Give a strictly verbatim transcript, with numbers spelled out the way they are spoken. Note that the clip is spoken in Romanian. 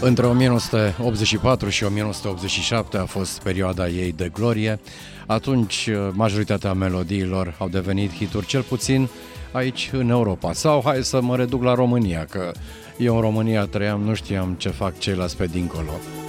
Între o mie nouă sute optzeci și patru și o mie nouă sute optzeci și șapte a fost perioada ei de glorie. Atunci majoritatea melodiilor au devenit hituri, cel puțin aici în Europa. Sau hai să mă reduc la România, că eu în România trăiam, nu știam ce fac ceilalți pe dincolo.